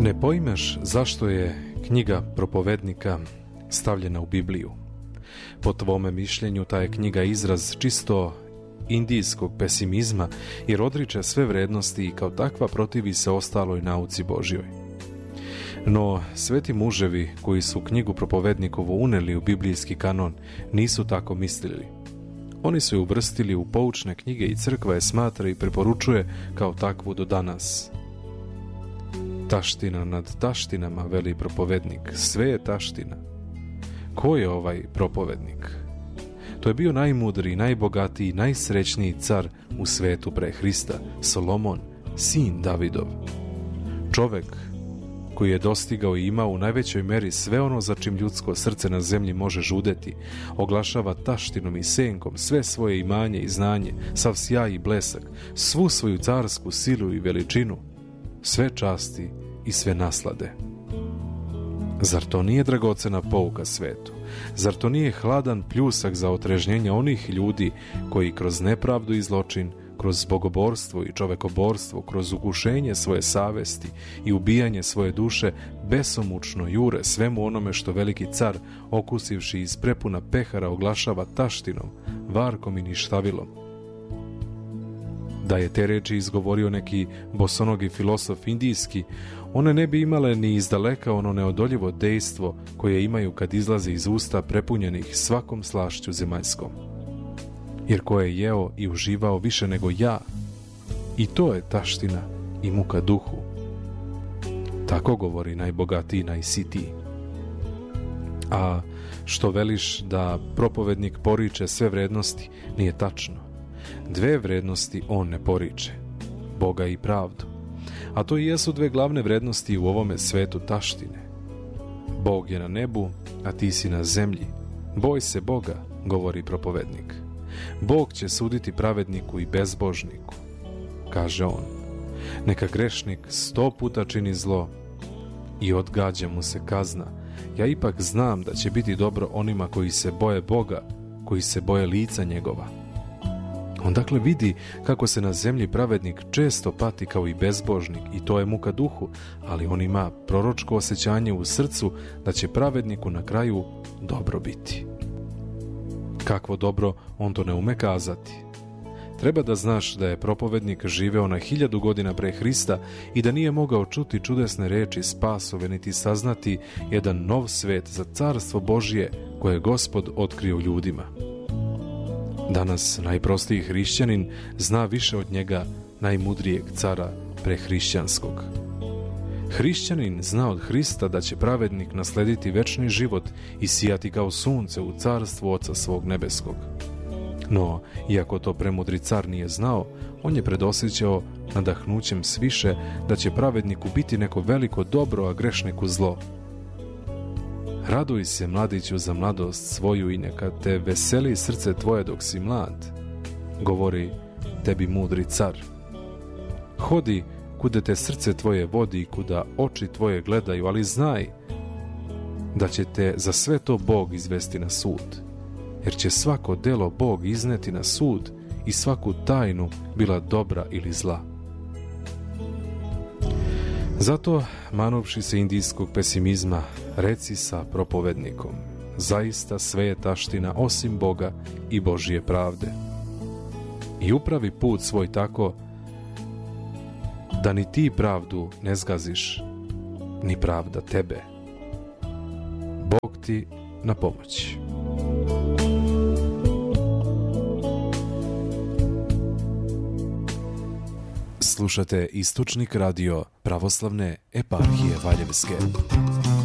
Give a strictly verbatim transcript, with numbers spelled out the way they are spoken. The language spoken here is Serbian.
Ne pojmeš zašto je knjiga propovednika stavljena u Bibliju. Po tvome mišljenju ta je knjiga izraz čisto indijskog pesimizma jer odriče sve vrednosti i kao takva protivi se ostaloj nauci Božjoj. No, sveti muževi koji su knjigu propovednikovu uneli u biblijski kanon nisu tako mislili. Oni su je uvrstili u poučne knjige i crkva je smatra i preporučuje kao takvu do danas. Taština nad taštinama, veli propovednik, sve je taština. Ko je ovaj propovednik? To je bio najmudriji, najbogatiji, najsrećniji car u svetu pre Hrista, Solomon, sin Davidov. Čovek koji je dostigao i imao u najvećoj meri sve ono za čim ljudsko srce na zemlji može žudeti, oglašava taštinom i senkom sve svoje imanje i znanje, sav sjaj i blesak, svu svoju carsku silu i veličinu, sve časti i sve naslade. Zar to nije dragocena pouka svetu? Zar to nije hladan pljusak za otrežnjenje onih ljudi koji kroz nepravdu i zločin, kroz bogoborstvo i čovekoborstvo, kroz ugušenje svoje savesti i ubijanje svoje duše, besomučno jure svemu onome što veliki car, okusivši iz prepuna pehara, oglašava taštinom, varkom i ništavilom? Da je te reči izgovorio neki bosonogi filosof indijski, one ne bi imale ni izdaleka ono neodoljivo dejstvo koje imaju kad izlaze iz usta prepunjenih svakom slašću zemaljskom. Jer ko je jeo i uživao više nego ja, i to je taština i muka duhu. Tako govori najbogatiji, najsitiji. A što veliš da propovednik poriče sve vrednosti, nije tačno. Dve vrednosti on ne poriče, Boga i pravdu. A to i jesu dve glavne vrednosti u ovome svetu taštine. Bog je na nebu, a ti si na zemlji. Boj se Boga, govori propovednik. Bog će suditi pravedniku i bezbožniku, kaže on. Neka grešnik sto puta čini zlo i odgađa mu se kazna. Ja ipak znam da će biti dobro onima koji se boje Boga, koji se boje lica njegova. On dakle vidi kako se na zemlji pravednik često pati kao i bezbožnik i to je muka duhu, ali on ima proročko osjećanje u srcu da će pravedniku na kraju dobro biti. Kakvo dobro on to ne ume kazati. Treba da znaš da je propovednik živeo na hiljadu godina pre Hrista i da nije mogao čuti čudesne reči spasove niti saznati jedan nov svet za carstvo Božje koje je Gospod otkrio ljudima. Danas najprostiji hrišćanin zna više od njega najmudrijeg cara prehrišćanskog. Hrišćanin zna od Hrista da će pravednik naslediti večni život i sijati kao sunce u carstvu Oca svog nebeskog. No, iako to premudri car nije znao, on je predosjećao nadahnućem sviše da će pravedniku biti neko veliko dobro, a grešniku zlo. Raduj se, mladiću, za mladost svoju i neka te veseli srce tvoje dok si mlad, govori tebi mudri car. Hodi kuda te srce tvoje vodi i kuda oči tvoje gledaju, ali znaj da će te za sve to Bog izvesti na sud, jer će svako delo Bog izneti na sud i svaku tajnu, bila dobra ili zla. Zato, manuvši se indijskog pesimizma, reci sa propovednikom, zaista sve je taština osim Boga i Božje pravde. I upravi put svoj tako da ni ti pravdu ne zgaziš, ni pravda tebe. Bog ti na pomoć. Slušate Istočnik radio Pravoslavne eparhije Valjevske.